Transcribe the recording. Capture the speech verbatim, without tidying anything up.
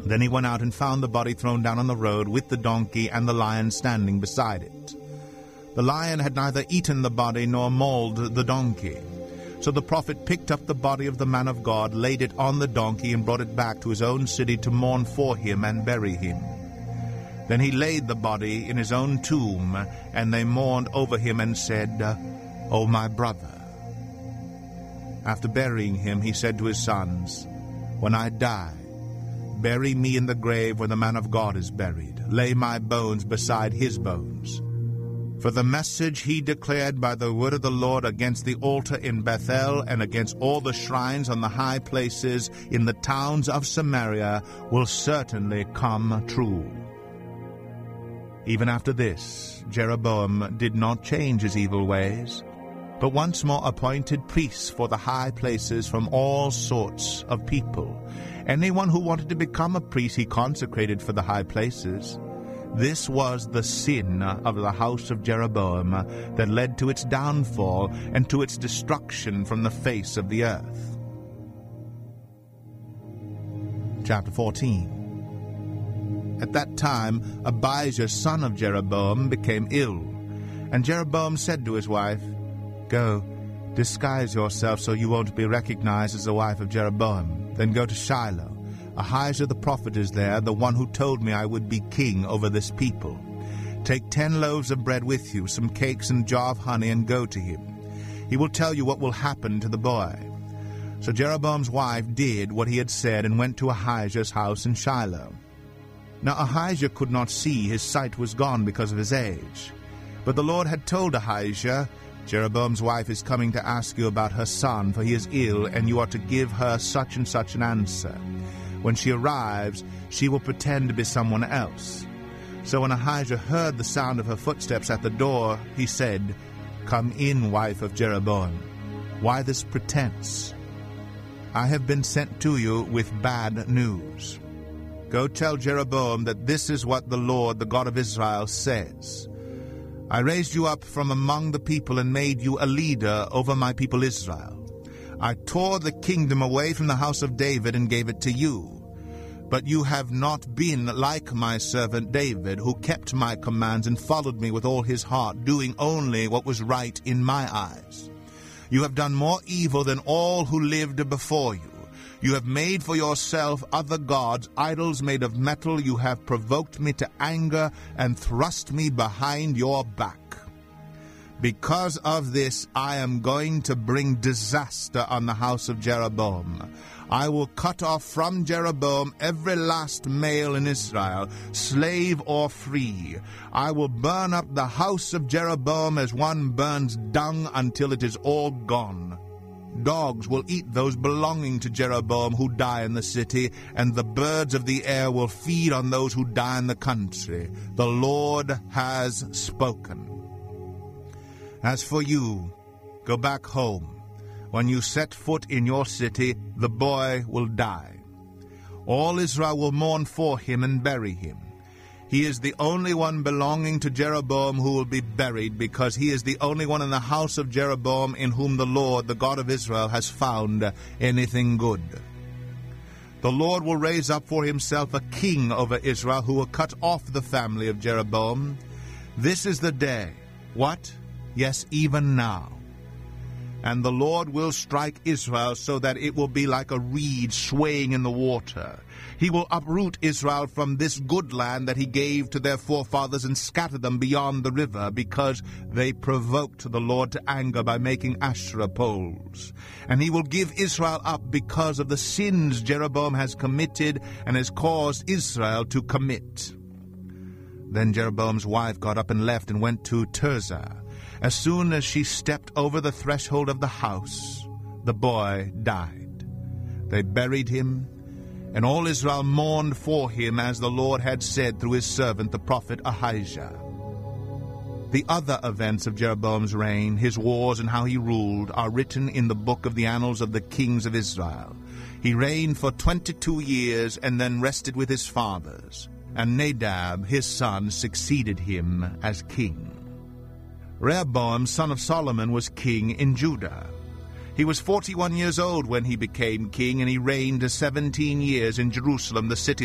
Then he went out and found the body thrown down on the road with the donkey and the lion standing beside it. The lion had neither eaten the body nor mauled the donkey. So the prophet picked up the body of the man of God, laid it on the donkey, and brought it back to his own city to mourn for him and bury him. Then he laid the body in his own tomb, and they mourned over him and said, "O my brother." After burying him, he said to his sons, "When I die, bury me in the grave where the man of God is buried. Lay my bones beside his bones. For the message he declared by the word of the Lord against the altar in Bethel and against all the shrines on the high places in the towns of Samaria will certainly come true." Even after this, Jeroboam did not change his evil ways, but once more appointed priests for the high places from all sorts of people. Anyone who wanted to become a priest he consecrated for the high places. This was the sin of the house of Jeroboam that led to its downfall and to its destruction from the face of the earth. Chapter fourteen. At that time, Abijah, son of Jeroboam, became ill, and Jeroboam said to his wife, "Go, disguise yourself so you won't be recognized as the wife of Jeroboam. Then go to Shiloh. Ahijah the prophet is there, the one who told me I would be king over this people. Take ten loaves of bread with you, some cakes and a jar of honey, and go to him. He will tell you what will happen to the boy." So Jeroboam's wife did what he had said and went to Ahijah's house in Shiloh. Now Ahijah could not see, his sight was gone because of his age. But the Lord had told Ahijah, "Jeroboam's wife is coming to ask you about her son, for he is ill, and you are to give her such and such an answer. When she arrives, she will pretend to be someone else." So when Ahijah heard the sound of her footsteps at the door, he said, "Come in, wife of Jeroboam. Why this pretense? I have been sent to you with bad news. Go tell Jeroboam that this is what the Lord, the God of Israel, says. I raised you up from among the people and made you a leader over my people Israel. I tore the kingdom away from the house of David and gave it to you. But you have not been like my servant David, who kept my commands and followed me with all his heart, doing only what was right in my eyes. You have done more evil than all who lived before you. You have made for yourself other gods, idols made of metal. You have provoked me to anger and thrust me behind your back. Because of this, I am going to bring disaster on the house of Jeroboam. I will cut off from Jeroboam every last male in Israel, slave or free. I will burn up the house of Jeroboam as one burns dung until it is all gone. Dogs will eat those belonging to Jeroboam who die in the city, and the birds of the air will feed on those who die in the country. The Lord has spoken. As for you, go back home. When you set foot in your city, the boy will die. All Israel will mourn for him and bury him. He is the only one belonging to Jeroboam who will be buried, because he is the only one in the house of Jeroboam in whom the Lord, the God of Israel, has found anything good. The Lord will raise up for himself a king over Israel who will cut off the family of Jeroboam. This is the day. What? Yes, even now. And the Lord will strike Israel so that it will be like a reed swaying in the water. He will uproot Israel from this good land that he gave to their forefathers and scatter them beyond the river, because they provoked the Lord to anger by making Asherah poles. And he will give Israel up because of the sins Jeroboam has committed and has caused Israel to commit. Then Jeroboam's wife got up and left and went to Tirzah. As soon as she stepped over the threshold of the house, the boy died. They buried him, and all Israel mourned for him as the Lord had said through his servant the prophet Ahijah. The other events of Jeroboam's reign, his wars and how he ruled, are written in the book of the annals of the kings of Israel. He reigned for twenty-two years and then rested with his fathers, and Nadab his son succeeded him as king. Rehoboam, son of Solomon, was king in Judah. He was forty-one years old when he became king, and he reigned seventeen years in Jerusalem, the city